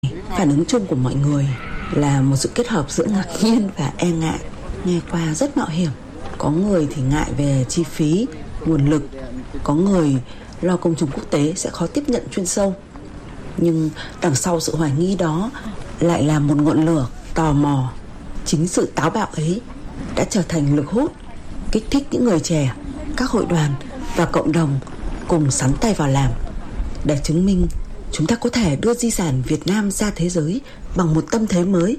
Phản ứng chung của mọi người là một sự kết hợp giữa ngạc nhiên và e ngại. Nghe qua rất mạo hiểm. Có người thì ngại về chi phí, nguồn lực. Có người lo công chúng quốc tế sẽ khó tiếp nhận chuyên sâu. Nhưng đằng sau sự hoài nghi đó lại là một ngọn lửa tò mò. Chính sự táo bạo ấy đã trở thành lực hút, kích thích những người trẻ, các hội đoàn và cộng đồng cùng sắn tay vào làm để chứng minh chúng ta có thể đưa di sản Việt Nam ra thế giới bằng một tâm thế mới.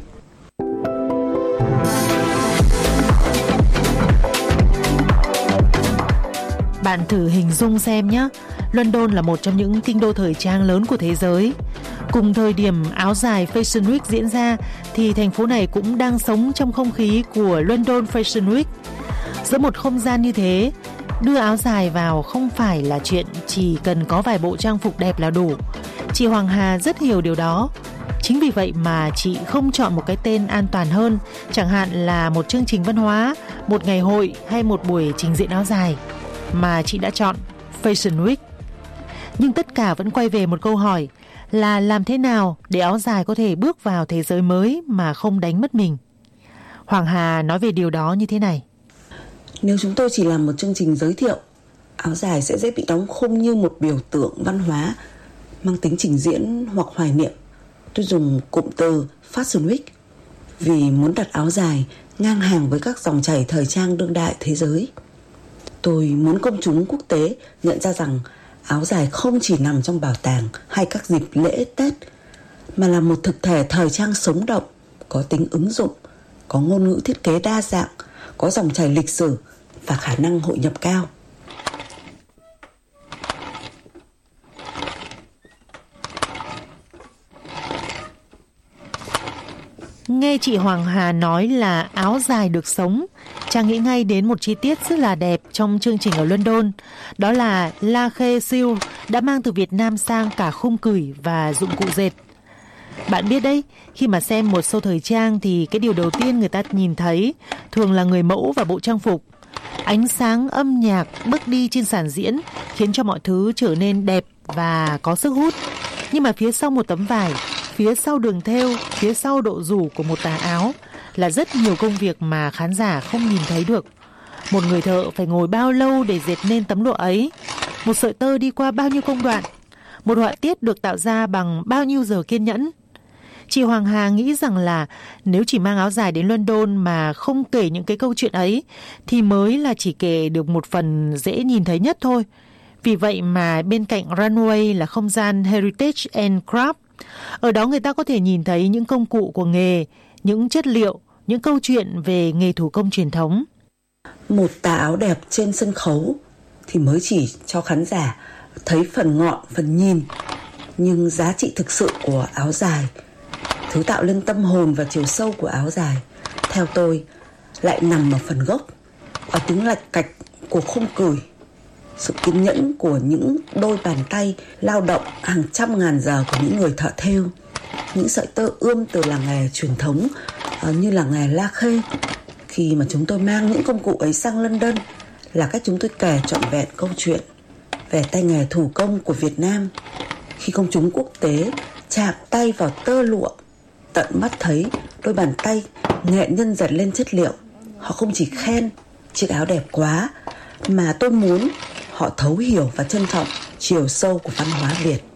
Bạn thử hình dung xem nhé. London là một trong những kinh đô thời trang lớn của thế giới. Cùng thời điểm áo dài Fashion Week diễn ra thì thành phố này cũng đang sống trong không khí của London Fashion Week. Giữa một không gian như thế, đưa áo dài vào không phải là chuyện chỉ cần có vài bộ trang phục đẹp là đủ. Chị Hoàng Hà rất hiểu điều đó. Chính vì vậy mà chị không chọn một cái tên an toàn hơn, chẳng hạn là một chương trình văn hóa, một ngày hội hay một buổi trình diễn áo dài, mà chị đã chọn Fashion Week. Nhưng tất cả vẫn quay về một câu hỏi là làm thế nào để áo dài có thể bước vào thế giới mới mà không đánh mất mình. Hoàng Hà nói về điều đó như thế này. Nếu chúng tôi chỉ làm một chương trình giới thiệu, áo dài sẽ dễ bị đóng khung như một biểu tượng văn hóa mang tính trình diễn hoặc hoài niệm. Tôi dùng cụm từ Fashion Week vì muốn đặt áo dài ngang hàng với các dòng chảy thời trang đương đại thế giới. Tôi muốn công chúng quốc tế nhận ra rằng áo dài không chỉ nằm trong bảo tàng hay các dịp lễ Tết, mà là một thực thể thời trang sống động, có tính ứng dụng, có ngôn ngữ thiết kế đa dạng, có dòng chảy lịch sử và khả năng hội nhập cao. Nghe chị Hoàng Hà nói là áo dài được sống, Trang nghĩ ngay đến một chi tiết rất là đẹp trong chương trình ở London. Đó là La Khê Siêu đã mang từ Việt Nam sang cả khung cửi và dụng cụ dệt. Bạn biết đấy, khi mà xem một show thời trang thì cái điều đầu tiên người ta nhìn thấy thường là người mẫu và bộ trang phục. Ánh sáng, âm nhạc, bước đi trên sàn diễn khiến cho mọi thứ trở nên đẹp và có sức hút. Nhưng mà phía sau một tấm vải, phía sau đường thêu, phía sau độ rủ của một tà áo là rất nhiều công việc mà khán giả không nhìn thấy được. Một người thợ phải ngồi bao lâu để dệt nên tấm lụa ấy? Một sợi tơ đi qua bao nhiêu công đoạn? Một họa tiết được tạo ra bằng bao nhiêu giờ kiên nhẫn? Chị Hoàng Hà nghĩ rằng là nếu chỉ mang áo dài đến London mà không kể những cái câu chuyện ấy thì mới là chỉ kể được một phần dễ nhìn thấy nhất thôi. Vì vậy mà bên cạnh runway là không gian Heritage and Craft. Ở đó người ta có thể nhìn thấy những công cụ của nghề, những chất liệu, những câu chuyện về nghề thủ công truyền thống. Một tà áo đẹp trên sân khấu thì mới chỉ cho khán giả thấy phần ngọn, phần nhìn. Nhưng giá trị thực sự của áo dài, thứ tạo lên tâm hồn và chiều sâu của áo dài, theo tôi, lại nằm ở phần gốc, ở tiếng lạch cạch của khung cửi, sự kiên nhẫn của những đôi bàn tay lao động hàng trăm ngàn giờ của những người thợ thêu, những sợi tơ ươm từ làng nghề truyền thống như làng nghề La Khê. Khi mà chúng tôi mang những công cụ ấy sang London là cách chúng tôi kể trọn vẹn câu chuyện về tay nghề thủ công của Việt Nam. Khi công chúng quốc tế chạm tay vào tơ lụa, tận mắt thấy đôi bàn tay nghệ nhân dệt lên chất liệu, họ không chỉ khen chiếc áo đẹp quá, mà tôi muốn họ thấu hiểu và trân trọng chiều sâu của văn hóa Việt.